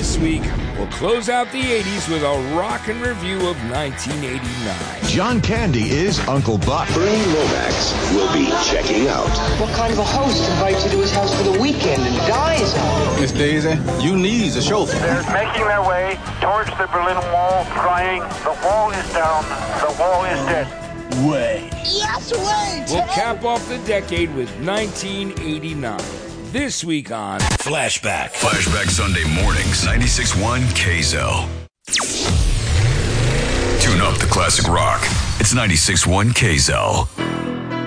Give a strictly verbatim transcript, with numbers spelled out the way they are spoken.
This week, we'll close out the eighties with a rockin' review of nineteen eighty-nine. John Candy is Uncle Buck. Bernie Lomax will be checking out. What kind of a host invites you to his house for the weekend and dies on it? Miss Daisy, you need a chauffeur. They're making their way towards the Berlin Wall, crying, "The wall is down, the wall is dead." Way. Yes, wait! We'll cap off the decade with nineteen eighty-nine. This week on Flashback. Flashback Sunday mornings, ninety-six point one K Z L. Tune up the classic rock. It's ninety-six point one K Z L.